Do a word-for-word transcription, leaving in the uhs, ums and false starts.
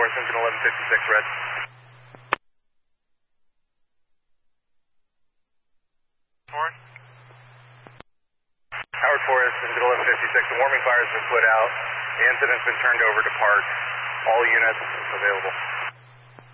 Forest, engine eleven fifty-six, red. Forest? Howard Forest, engine eleven fifty-six, the warming fire has been put out. The incident's been turned over to parts. All units available.